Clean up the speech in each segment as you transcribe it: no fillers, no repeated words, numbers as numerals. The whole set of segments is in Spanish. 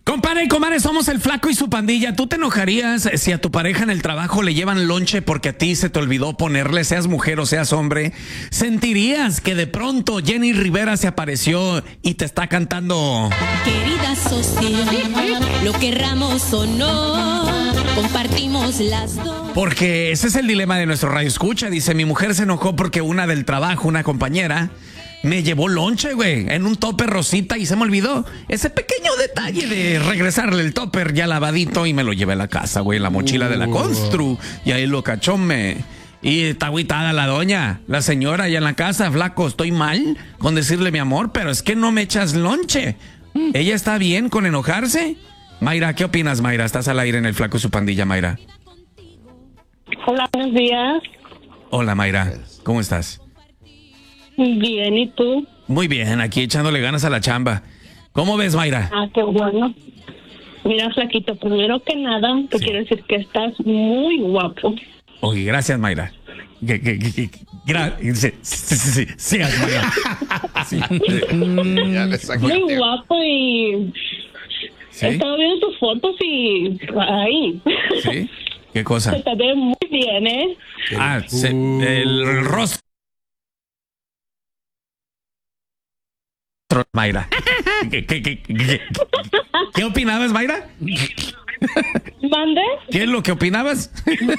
Compadre y comadre, somos el Flaco y su pandilla. ¿Tú te enojarías si a tu pareja en el trabajo le llevan lonche porque a ti se te olvidó ponerle, seas mujer o seas hombre? ¿Sentirías que de pronto Jenny Rivera se apareció y te está cantando? Querida sociedad, lo querramos o no, compartimos las dos. Porque ese es el dilema de nuestro radio escucha. Dice, mi mujer se enojó porque una del trabajo, una compañera, me llevó lonche, güey, en un topper rosita y se me olvidó ese pequeño detalle de regresarle el topper ya lavadito y me lo llevé a la casa, güey, en la mochila de la Constru. Y ahí lo cachó, y está agüitada la doña, la señora allá en la casa. Flaco, estoy mal con decirle mi amor, pero es que no me echas lonche. ¿Ella está bien con enojarse? Mayra, ¿qué opinas, Mayra? Estás al aire en el Flaco y su pandilla, Mayra. Hola, buenos días. Hola, Mayra, ¿cómo estás? Bien, ¿y tú? Muy bien, aquí echándole ganas a la chamba. ¿Cómo ves, Mayra? Ah, qué bueno. Mira, Flaquito, primero que nada, te quiero decir que estás muy guapo. Oye, gracias, Mayra. Sí, Mayra. Sí. Muy guapo y... ¿Sí? He estado viendo tus fotos y... Ay. ¿Sí? ¿Qué cosa? Se te ve muy bien, ¿eh? Ah, el rostro. Mayra. ¿Qué opinabas, Mayra? ¿Mande? ¿Qué es lo que opinabas?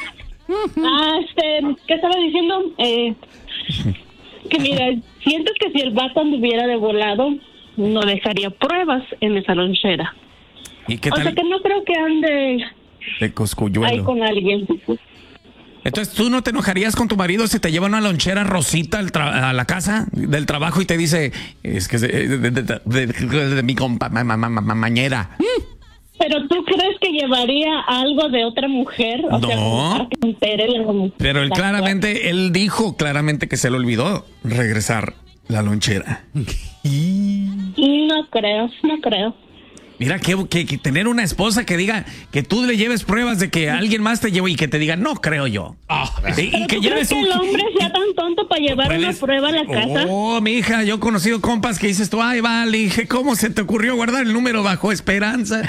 ¿Qué estaba diciendo? Que mira, siento que si el vato anduviera de volado, no dejaría pruebas en esa lonchera. ¿Y qué O sea tal? que no creo que ande De ahí coscuyuelo. con alguien. Entonces, ¿tú no te enojarías con tu marido si te lleva una lonchera rosita a la casa del trabajo y te dice, es que es de mi compañera? ¿Pero tú crees que llevaría algo de otra mujer? O sea, No. para que se entere Pero él dijo claramente que se le olvidó regresar la lonchera. No creo. Mira, que tener una esposa que diga que tú le lleves pruebas de que alguien más te llevó y que te diga, no creo yo. Y ¿Pero que tú lleves crees que el hombre sea tan tonto para llevar una prueba a la casa? Oh, mi hija, yo he conocido compas que dices tú, ay, vale, dije, ¿cómo se te ocurrió guardar el número bajo esperanza?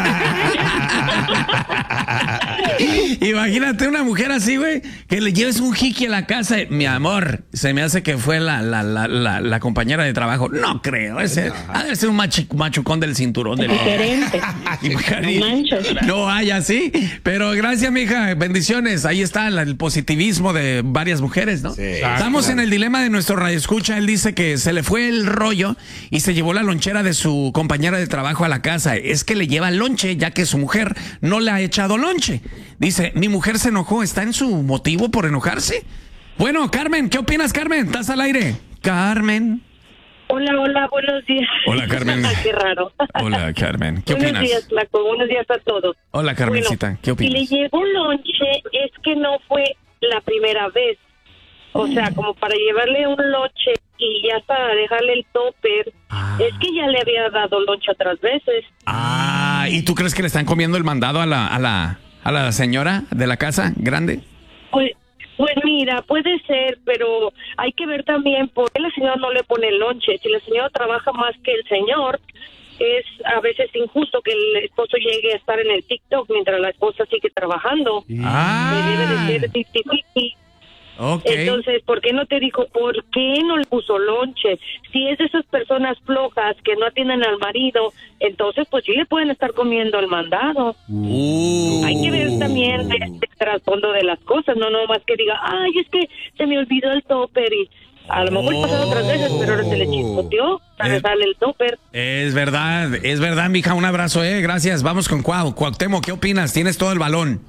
Imagínate una mujer así, güey, que le lleves un jiqui a la casa. Mi amor, se me hace que fue la compañera de trabajo. No creo, ese ha de ser un machucón del cinturón del Diferente. No manches. no hay así, pero gracias, mija, bendiciones. Ahí está el positivismo de varias mujeres, ¿no? Sí, Estamos en el dilema de nuestro radioescucha. Él dice que se le fue el rollo y se llevó la lonchera de su compañera de trabajo a la casa. Es que le lleva lonche ya que su mujer no le ha echado lonche. Dice, mi mujer se enojó. ¿Está en su motivo por enojarse? Bueno, Carmen, ¿qué opinas, Carmen? ¿Estás al aire? Carmen. Hola, buenos días. Hola, Carmen. Qué raro. Hola, Carmen. ¿Qué Buenos opinas? días, Flaco. Buenos días a todos. Hola, Carmencita. Bueno, ¿Qué opinas? Si le llevo lonche, es que no fue la primera vez. O sea, como para llevarle un lonche y ya para dejarle el topper, es que ya le había dado lonche otras veces. ¿Y tú crees que le están comiendo el mandado a la señora de la casa grande? Pues mira, puede ser, pero hay que ver también por qué la señora no le pone el lonche. Si la señora trabaja más que el señor, es a veces injusto que el esposo llegue a estar en el TikTok mientras la esposa sigue trabajando. Debe de ser 50-50. Okay. Entonces, ¿por qué no te dijo por qué no le puso lonche? Si es de esas personas flojas que no atienden al marido, entonces pues sí le pueden estar comiendo el mandado. Hay que ver también el trasfondo de las cosas, no nomás que diga, ay, es que se me olvidó el topper y a lo mejor pasado otras veces, pero ahora se le chispoteó para darle el topper. Es verdad, mija, un abrazo, gracias. Vamos con Cuauhtémoc, ¿qué opinas? Tienes todo el balón.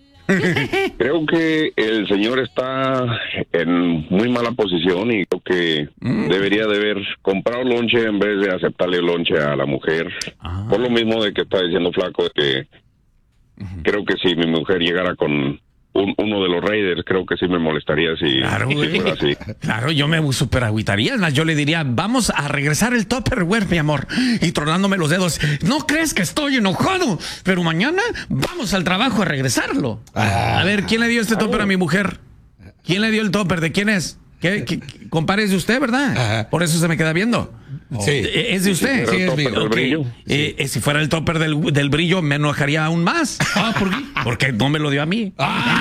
Creo que el señor está en muy mala posición y creo que debería de haber comprado lonche en vez de aceptarle lonche a la mujer. Por lo mismo de que está diciendo Flaco, de que creo que si mi mujer llegara con uno de los Raiders, creo que sí me molestaría si fuera así. Claro, yo me super agüitaría. Yo le diría, vamos a regresar el Tupperware, mi amor. Y tronándome los dedos. No crees que estoy enojado, pero mañana vamos al trabajo a regresarlo. A ver, ¿quién le dio este topper a mi mujer? ¿Quién le dio el topper? ¿De quién es? ¿Qué compare de usted, verdad? Por eso se me queda viendo. Sí. ¿Es de usted? Sí, es mío. Ok. Brillo. Si fuera el topper del brillo, me enojaría aún más. ¿Por qué? Porque no me lo dio a mí.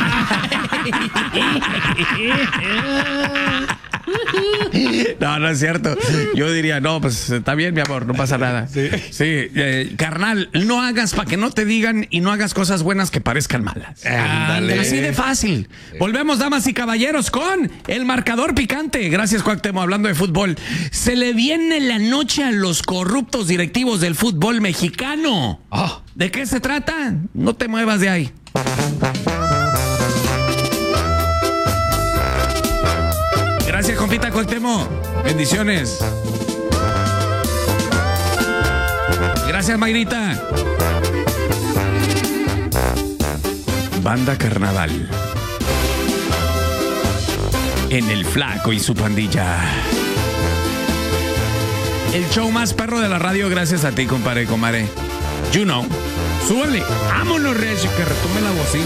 No es cierto. Yo diría, no, pues está bien, mi amor, no pasa nada. Sí, carnal, no hagas para que no te digan y no hagas cosas buenas que parezcan malas. Ándale. Así de fácil. Volvemos, damas y caballeros, con el marcador picante. Gracias, Cuauhtémoc, hablando de fútbol. Se le viene la noche a los corruptos directivos del fútbol mexicano. ¿De qué se trata? No te muevas de ahí. Gracias, compita Cuauhtémoc. Bendiciones. Gracias, Mayrita. Banda Carnaval. En el Flaco y su pandilla. El show más perro de la radio, gracias a ti, compadre, comadre. You know. Súbale. Vámonos, Reg, que retome la bocina.